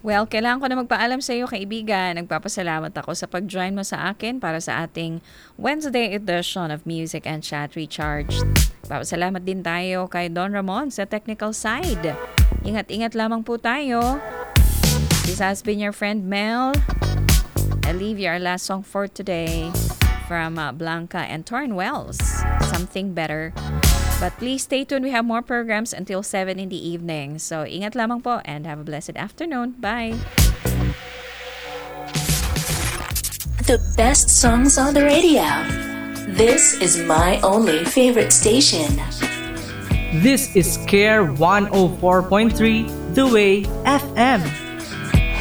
Well, kailangan ko na magpaalam sa iyo, kaibigan. Nagpapasalamat ako sa pag-join mo sa akin para sa ating Wednesday edition of Music and Chat Recharged. Nagpapasalamat din tayo kay Don Ramon sa technical side. Ingat-ingat lamang po tayo. This has been your friend Mel. I leave you our last song for today from Blanca and Torn Wells, Something Better. But please stay tuned. We have more programs until 7 in the evening. So, ingat lamang po and have a blessed afternoon. Bye! The best songs on the radio. This is my only favorite station. This is Care 104.3 The Way FM.